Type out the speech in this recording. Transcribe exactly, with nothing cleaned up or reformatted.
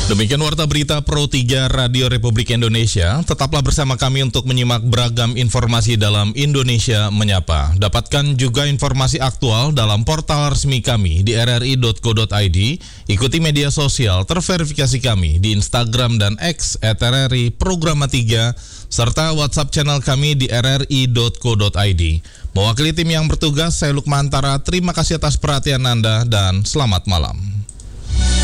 Demikian Warta Berita Pro tiga Radio Republik Indonesia. Tetaplah bersama kami untuk menyimak beragam informasi dalam Indonesia Menyapa. Dapatkan juga informasi aktual dalam portal resmi kami di r r i dot co dot i d. Ikuti media sosial terverifikasi kami di Instagram dan X at r r i programa tiga, serta WhatsApp channel kami di r r i dot co dot i d. Mewakili tim yang bertugas, saya Lukmantara. Terima kasih atas perhatian Anda dan selamat malam.